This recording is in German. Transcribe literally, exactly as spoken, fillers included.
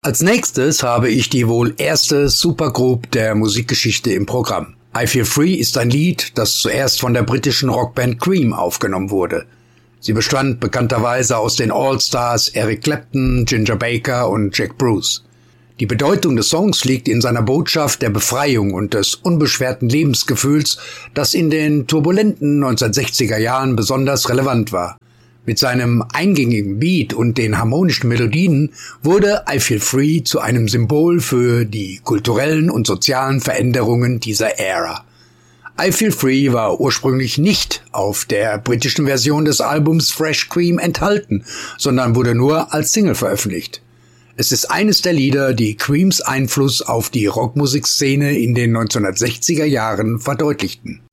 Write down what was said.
Als nächstes habe ich die wohl erste Supergroup der Musikgeschichte im Programm. I Feel Free ist ein Lied, das zuerst von der britischen Rockband Cream aufgenommen wurde. Sie bestand bekannterweise aus den All-Stars Eric Clapton, Ginger Baker und Jack Bruce. Die Bedeutung des Songs liegt in seiner Botschaft der Befreiung und des unbeschwerten Lebensgefühls, das in den turbulenten neunzehnhundertsechziger Jahren besonders relevant war. Mit seinem eingängigen Beat und den harmonischen Melodien wurde I Feel Free zu einem Symbol für die kulturellen und sozialen Veränderungen dieser Ära. I Feel Free war ursprünglich nicht auf der britischen Version des Albums Fresh Cream enthalten, sondern wurde nur als Single veröffentlicht. Es ist eines der Lieder, die Creams Einfluss auf die Rockmusikszene in den neunzehnhundertsechziger Jahren verdeutlichten.